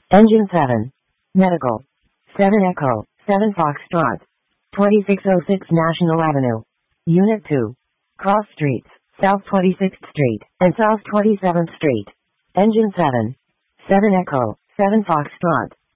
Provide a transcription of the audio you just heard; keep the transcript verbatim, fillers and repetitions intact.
Engine seven. Medical. seven Echo, seven Foxtrot. twenty-six oh six National Avenue. Unit two. Cross Streets, South twenty-sixth Street, and South twenty-seventh Street. Engine seven. seven Echo, seven Foxtrot.